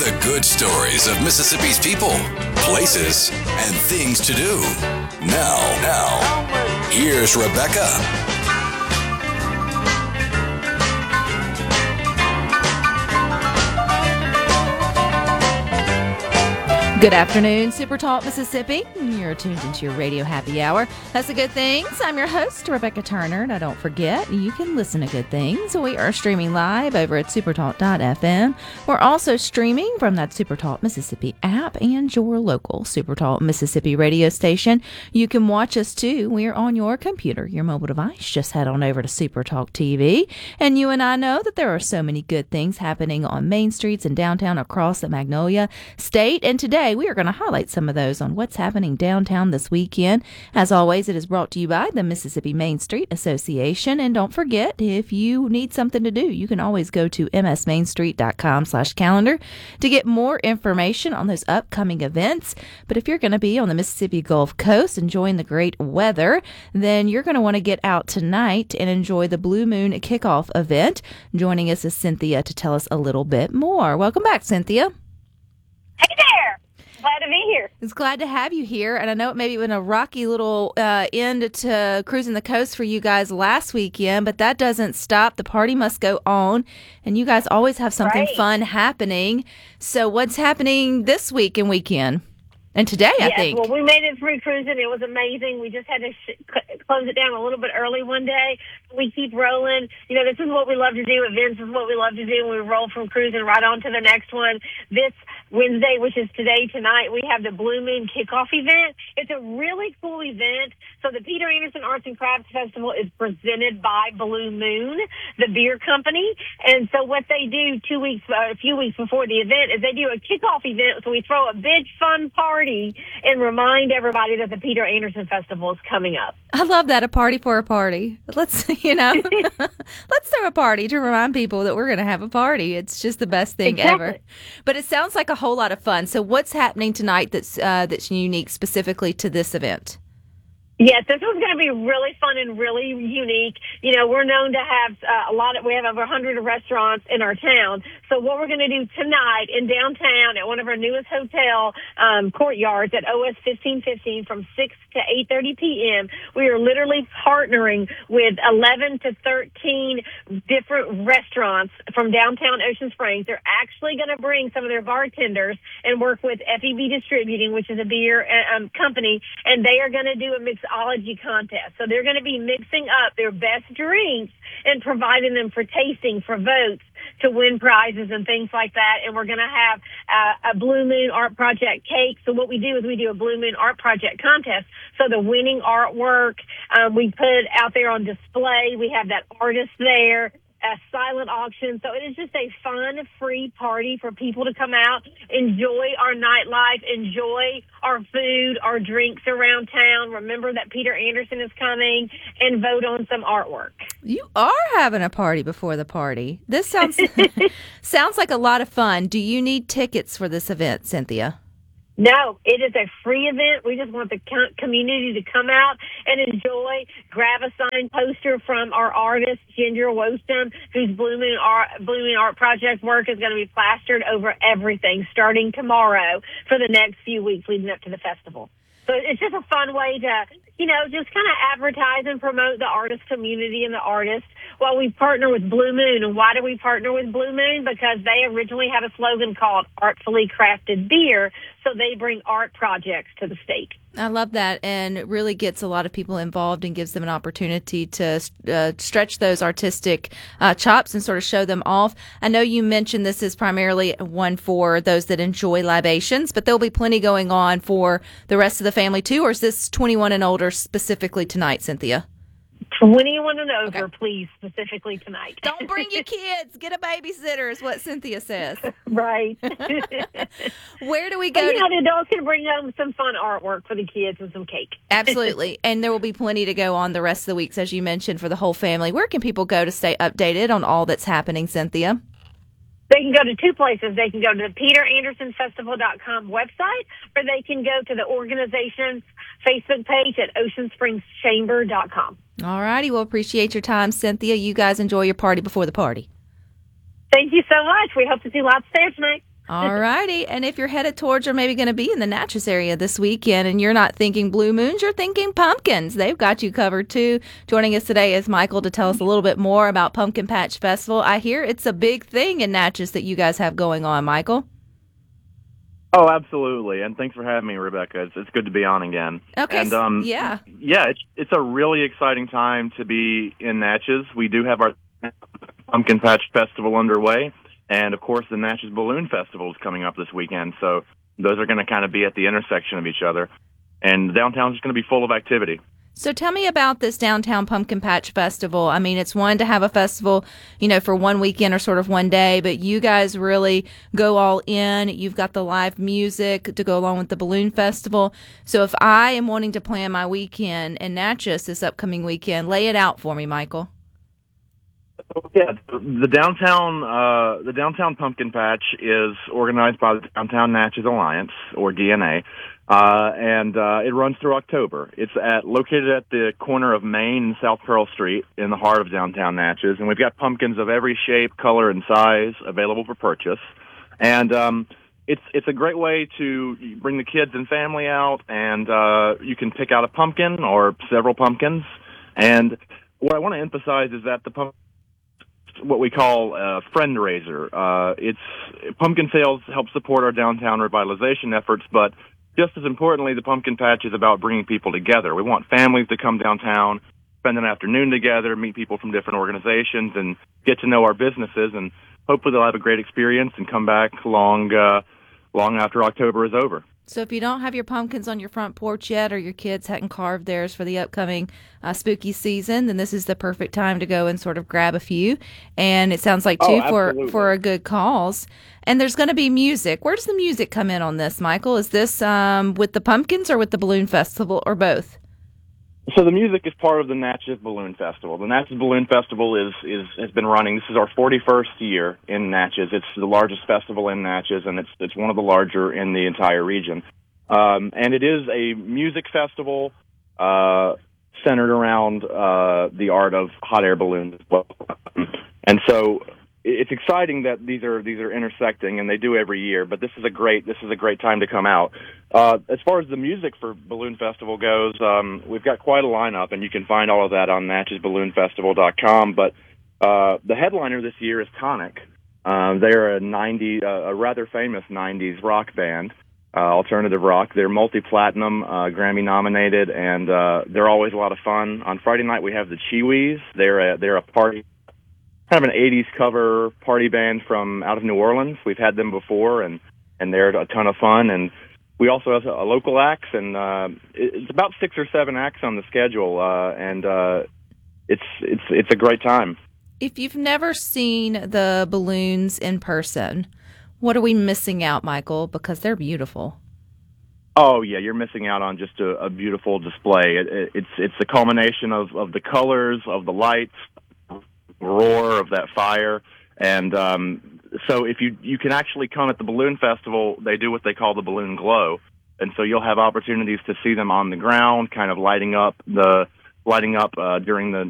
The good stories of Mississippi's people, places, and things to do. Now, here's Rebecca. Good afternoon, Super Talk Mississippi. You're tuned into your radio happy hour. That's the Good Things. I'm your host, Rebecca Turner. Now, don't forget, you can listen to Good Things. We are streaming live over at supertalk.fm. We're also streaming from that Supertalk Mississippi app and your local Supertalk Mississippi radio station. You can watch us, too. We're on your computer, your mobile device. Just head on over to Supertalk TV. And you and I know that there are so many good things happening on main streets and downtown across the Magnolia State. And today, we are going to highlight some of those on what's happening downtown this weekend. As always, it is brought to you by the Mississippi Main Street Association. And don't forget, if you need something to do, you can always go to msmainstreet.com/calendar to get more information on those upcoming events. But if you're going to be on the Mississippi Gulf Coast enjoying the great weather, then you're going to want to get out tonight and enjoy the Blue Moon Kickoff event. Joining us is Cynthia to tell us a little bit more. Welcome back, Cynthia. Hey there. Glad to be here. It's glad to have you here, and I know it maybe been a rocky little end to Cruising the Coast for you guys last weekend, but that doesn't stop. The party must go on, and you guys always have something fun happening. So what's happening this week and weekend? And today, I think. Well, we made it through cruising. It was amazing. We just had to close it down a little bit early one day. We keep rolling. You know, this is what we love to do. Events is what we love to do. We roll from cruising right on to the next one. This Wednesday, which is tonight, we have the Blue Moon Kickoff event. It's a really cool event. So the Peter Anderson Arts and Crafts Festival is presented by Blue Moon, the beer company. And so what they do a few weeks before the event is they do a kickoff event. So we throw a big fun party and remind everybody that the Peter Anderson Festival is coming up. I love that, a party for a party. Let's, let's throw a party to remind people that we're going to have a party. It's just the best thing ever. But it sounds like a whole lot of fun. So what's happening tonight that's unique specifically to this event? Yes, this one's going to be really fun and really unique. You know, we're known to have we have over 100 restaurants in our town. So what we're going to do tonight in downtown at one of our newest hotel courtyards at OS 1515 from 6 to 8:30 p.m., we are literally partnering with 11 to 13 different restaurants from downtown Ocean Springs. They're actually going to bring some of their bartenders and work with FEB Distributing, which is a beer company, and they are going to do a mixology contest. So they're going to be mixing up their best drinks and providing them for tasting, for votes, to win prizes and things like that. And we're going to have a Blue Moon Art Project cake. So what we do is we do a Blue Moon Art Project contest. So the winning artwork we put out there on display. We have that artist there. A silent auction. So it is just a fun, free party for people to come out, enjoy our nightlife, enjoy our food, our drinks around town. Remember that Peter Anderson is coming, and vote on some artwork. You are having a party before the party. This sounds like a lot of fun. Do you need tickets for this event, Cynthia? No, it is a free event. We just want the community to come out and enjoy, grab a signed poster from our artist, Ginger Wostum, whose Blue Moon Art Project work is going to be plastered over everything starting tomorrow for the next few weeks leading up to the festival. So it's just a fun way to, just kind of advertise and promote the artist community and the artists while we partner with Blue Moon. And why do we partner with Blue Moon? Because they originally had a slogan called Artfully Crafted Beer, so they bring art projects to the state. I love that, and it really gets a lot of people involved and gives them an opportunity to stretch those artistic chops and sort of show them off. I know you mentioned this is primarily one for those that enjoy libations, but there'll be plenty going on for the rest of the family too, or is this 21 and older specifically tonight, Cynthia? 21 and over, Please, specifically tonight. Don't bring your kids. Get a babysitter is what Cynthia says. Right. Where do we go? The adults can bring home some fun artwork for the kids and some cake. Absolutely. And there will be plenty to go on the rest of the weeks, as you mentioned, for the whole family. Where can people go to stay updated on all that's happening, Cynthia? They can go to two places. They can go to the PeterAndersonFestival.com website, or they can go to the organization's Facebook page at OceanSpringsChamber.com. All righty. Well, appreciate your time, Cynthia. You guys enjoy your party before the party. Thank you so much. We hope to see lots there tonight. All righty. And if you're headed towards or maybe going to be in the Natchez area this weekend and you're not thinking blue moons, you're thinking pumpkins. They've got you covered too. Joining us today is Michael to tell us a little bit more about Pumpkin Patch Festival. I hear it's a big thing in Natchez that you guys have going on, Michael. Oh, absolutely. And thanks for having me, Rebecca. It's good to be on again. Okay. And, yeah. Yeah, it's a really exciting time to be in Natchez. We do have our Pumpkin Patch Festival underway. And, of course, the Natchez Balloon Festival is coming up this weekend. So those are going to kind of be at the intersection of each other. And downtown is going to be full of activity. So tell me about this Downtown Pumpkin Patch Festival. I mean, it's one to have a festival, for one weekend or sort of one day, but you guys really go all in. You've got the live music to go along with the Balloon Festival. So if I am wanting to plan my weekend in Natchez this upcoming weekend, lay it out for me, Michael. Yeah, the downtown Pumpkin Patch is organized by the Downtown Natchez Alliance, or DNA, and it runs through October. It's located at the corner of Main and South Pearl Street in the heart of downtown Natchez, and we've got pumpkins of every shape, color, and size available for purchase. And it's a great way to bring the kids and family out, and you can pick out a pumpkin or several pumpkins. And what I want to emphasize is that the pumpkin, what we call a friend raiser. Pumpkin sales help support our downtown revitalization efforts, but just as importantly, the Pumpkin Patch is about bringing people together. We want families to come downtown, spend an afternoon together, meet people from different organizations, and get to know our businesses, and hopefully they'll have a great experience and come back long after October is over. So if you don't have your pumpkins on your front porch yet, or your kids hadn't carved theirs for the upcoming spooky season, then this is the perfect time to go and sort of grab a few. And it sounds like, too, for a good cause. And there's going to be music. Where does the music come in on this, Michael? Is this with the pumpkins or with the Balloon Festival, or both? So the music is part of the Natchez Balloon Festival. The Natchez Balloon Festival has been running. This is our 41st year in Natchez. It's the largest festival in Natchez, and it's one of the larger in the entire region. And it is a music festival centered around the art of hot air balloons as well. And so it's exciting that these are intersecting, and they do every year. But this is a great time to come out. As far as the music for Balloon Festival goes, we've got quite a lineup, and you can find all of that on NatchezBalloonFestival.com. But the headliner this year is Tonic. They're a rather famous '90s rock band, alternative rock. They're multi-platinum, Grammy nominated, and they're always a lot of fun. On Friday night we have the Chiwis. They're a party, kind of an '80s cover party band from out of New Orleans. We've had them before, and they're a ton of fun. And we also have a local acts, and it's about 6 or 7 acts on the schedule, and it's a great time. If you've never seen the balloons in person, what are we missing out, Michael? Because they're beautiful. Oh yeah, you're missing out on just a beautiful display. It's the culmination of the colors, of the lights, roar of that fire, and so if you can actually come at the Balloon Festival, they do what they call the balloon glow, and so you'll have opportunities to see them on the ground, kind of lighting up during the